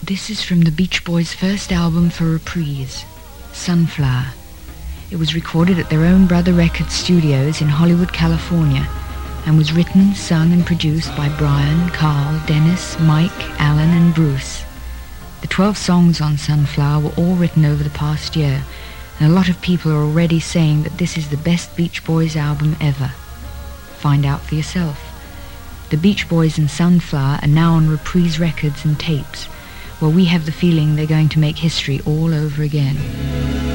This is from the Beach Boys' first album for Reprise, Sunflower. It was recorded at their own Brother Records studios in Hollywood, California, and was written, sung and produced by Brian, Carl, Dennis, Mike, Alan and Bruce. The 12 songs on Sunflower were all written over the past year, and a lot of people are already saying that this is the best Beach Boys album ever. Find out for yourself. The Beach Boys and Sunflower are now on Reprise Records and tapes, where we have the feeling they're going to make history all over again.